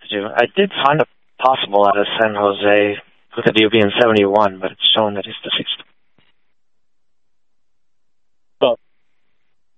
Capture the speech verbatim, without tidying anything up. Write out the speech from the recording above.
do. I did find a possible out of San Jose with the D O B in seventy-one, but it's showing that he's deceased.